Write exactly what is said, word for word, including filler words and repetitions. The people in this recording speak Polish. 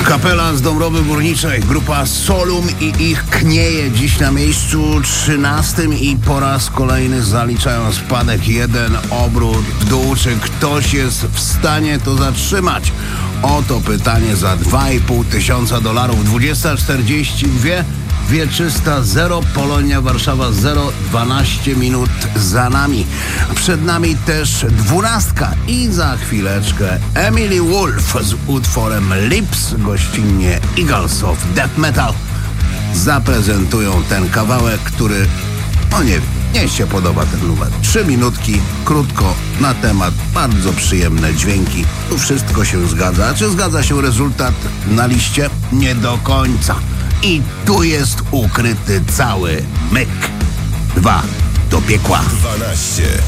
Kapela z Dąbrowy Górniczej, grupa Solum i ich Knieje dziś na miejscu trzynastym i po raz kolejny zaliczają spadek, jeden obrót w dół. Czy ktoś jest w stanie to zatrzymać? Oto pytanie za dwa i pół tysiąca dolarów. dwudziesta czterdzieści dwa, Wieczysta zero, Polonia Warszawa zero, dwanaście minut za nami. Przed nami też dwunastka i za chwileczkę Emily Wolf z utworem Lips, gościnnie Eagles of Death Metal zaprezentują ten kawałek, który, no nie wiem, nie się podoba ten numer. Trzy minutki, krótko, na temat, bardzo przyjemne dźwięki. Tu wszystko się zgadza. A czy zgadza się rezultat na liście? Nie do końca. I tu jest ukryty cały myk. Dwa do piekła. dwanaście.